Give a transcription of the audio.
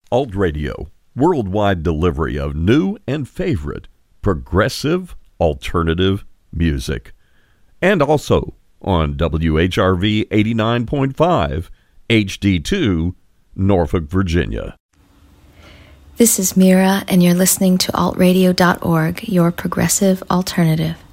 Alt Radio, worldwide delivery of new and favorite progressive alternative music. And also on WHRV 89.5 HD2, Norfolk, Virginia. This is Mira, and you're listening to altradio.org, your progressive alternative.